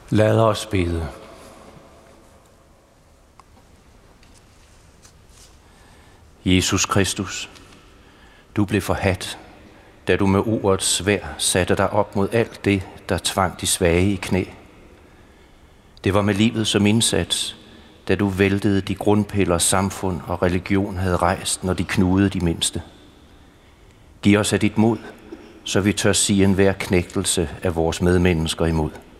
Lad os bede. Jesus Kristus, du blev forhadt, da du med ordets sværd satte dig op mod alt det, der tvang de svage i knæ. Det var med livet som indsats, da du væltede de grundpiller samfund og religion havde rejst, når de knugede de mindste. Giv os af dit mod, så vi tør sige enhver knægtelse af vores medmennesker imod.